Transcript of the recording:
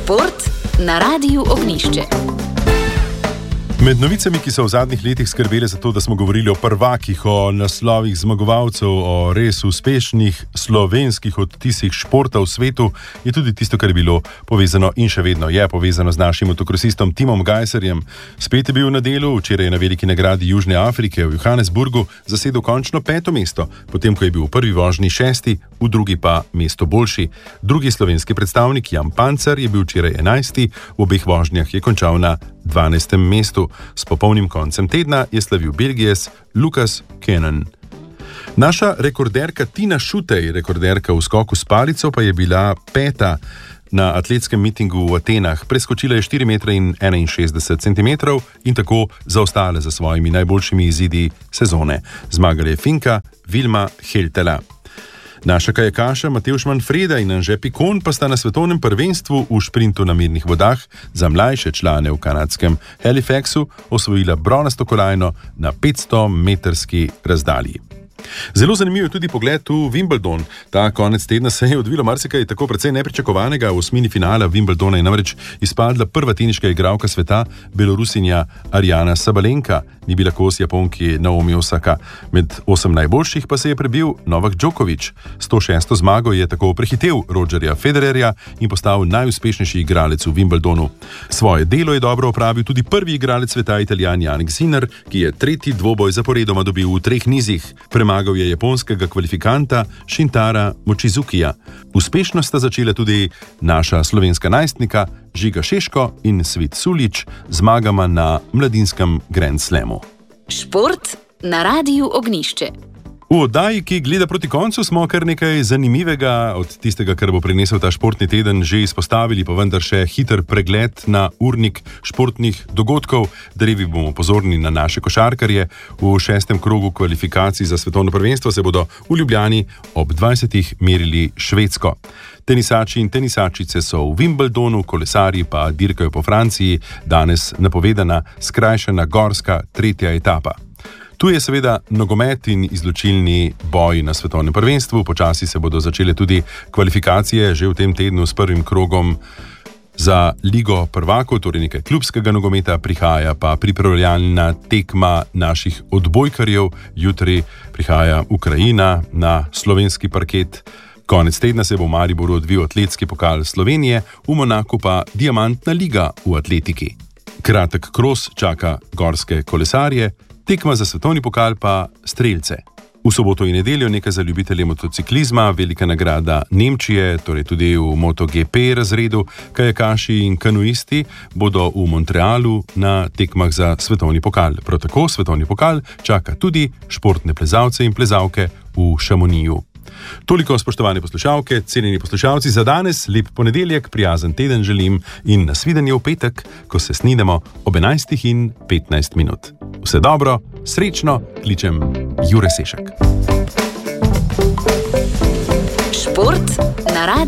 Šport na Radiu Ognjišče. Med novicami, ki so v zadnjih letih skrbele za to, da smo govorili o prvakih, o naslovih zmagovalcev, o res uspešnih slovenskih odtisih športa v svetu, je tudi tisto, kar je bilo povezano in še vedno je povezano z našim motokrosistom Timom Gajserjem. Spet je bil na delu, včeraj je na veliki nagradi Južne Afrike v Johannesburgu zasedel končno 5. mesto, potem ko je bil v prvi vožnji 6., v drugi pa mesto boljši. Drugi slovenski predstavnik Jan Pancer je bil včeraj 11., v obeh vožnjah je končal na 12. mestu. S popolnim koncem tedna je slavil Belgijec Lukas Kenan. Naša rekorderka Tina Šutej, rekorderka v skoku s palico, pa je bila 5. na atletskem mitingu v Atenah. Preskočila je 4,61 m in tako zaostala za svojimi najboljšimi izidi sezone. Zmagala je Finka Vilma Heltela. Naša kajakaša Matevž Manfreda in Anže Pikon pa sta na svetovnem prvenstvu v šprintu na mirnih vodah za mlajše člane v kanadskem Halifaxu osvojila bronasto kolajno na 500-metrski razdalji. Zelo zanimiv je tudi pogled v Wimbledon. Ta konec tedna se je odvilo marsikaj tako precej nepričakovanega. V osmini finala Wimbledona je namreč izpadla prva teniška igralka sveta, Belorusinja Aryna Sabalenka. Ni bila kos Japonki Naomi Osaka. Med 8 najboljših pa se je prebil Novak Djokovic. 106. zmago je tako prehitel Rogerja Federerja in postal najuspešnejši igralec v Wimbledonu. Svoje delo je dobro opravil tudi prvi igralec sveta, Italijan Jannik Sinner, ki je tretji dvoboj zaporedoma dobil v 3 nizih. Premagal je japonskega kvalifikanta Shintara Mochizukija. Uspešno sta začela tudi naša slovenska najstnika Žiga Šeško in Svit Sulič zmagama na mladinskem Grand Slamu. Šport na Radiu Ognjišče. V oddaji, ki gleda proti koncu, smo kar nekaj zanimivega od tistega, kar bo prinesel ta športni teden, že izpostavili, pa vendar še hiter pregled na urnik športnih dogodkov. Drevi bomo pozorni na naše košarkarje. V 6. krogu kvalifikacij za svetovno prvenstvo se bodo v Ljubljani ob 20. merili Švedsko. Tenisači in tenisačice so v Wimbledonu, kolesarji pa dirkajo po Franciji, danes napovedana skrajšana gorska 3. etapa. Tu je seveda nogomet in izločilni boj na svetovnem prvenstvu. Počasi se bodo začele tudi kvalifikacije, že v tem tednu s prvim krogom za Ligo prvakov, torej nekaj klubskega nogometa, prihaja pa pripravljalna tekma naših odbojkarjev. Jutri prihaja Ukrajina na slovenski parket. Konec tedna se bo v Mariboru odvil atletski pokal Slovenije, v Monaku pa diamantna liga v atletiki. Kratek kros čaka gorske kolesarje, tekma za svetovni pokal pa strelce. V soboto in nedeljo nekaj za ljubitelje motociklizma, velika nagrada Nemčije, torej tudi v MotoGP razredu, kajakaši in kanuisti bodo v Montrealu na tekmah za svetovni pokal. Prav tako svetovni pokal čaka tudi športne plezalce in plezalke v Chamonixu. Toliko, spoštovane poslušalke, cenjeni poslušalci, za danes. Lep ponedeljek, prijazen teden želim in nasvidenje v petek, ko se snidemo ob 11:15. Vse dobro, srečno, kličem Jure Sešek. Šport na Radiu